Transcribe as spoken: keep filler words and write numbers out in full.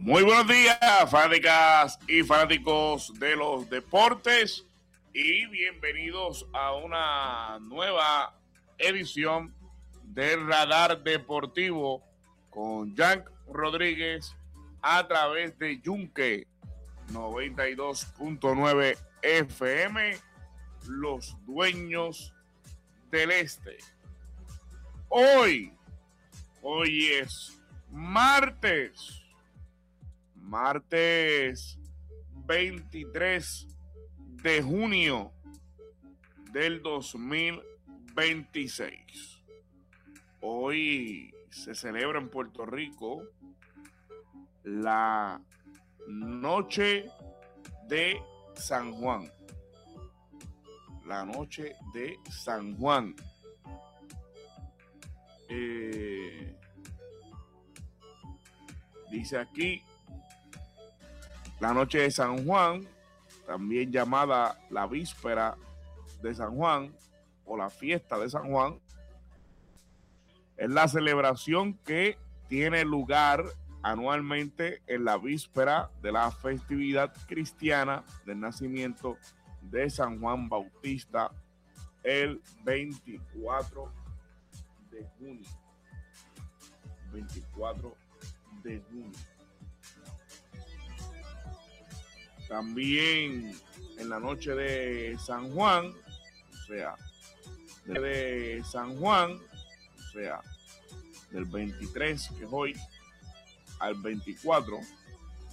Muy buenos días, fanáticas y fanáticos de los deportes, y bienvenidos a una nueva edición del Radar Deportivo con Yank Rodríguez a través de Yunque noventa y dos punto nueve F M, los dueños del este. Hoy, hoy es martes. Martes veintitrés de junio del dos mil veintiséis. Hoy se celebra en Puerto Rico la Noche de San Juan. La Noche de San Juan. Eh, dice aquí, la Noche de San Juan, también llamada la Víspera de San Juan o la Fiesta de San Juan, es la celebración que tiene lugar anualmente en la víspera de la festividad cristiana del nacimiento de San Juan Bautista, el veinticuatro de junio. veinticuatro de junio. También en la noche de San Juan, o sea, de San Juan, o sea, del veintitrés, que es hoy, al veinticuatro,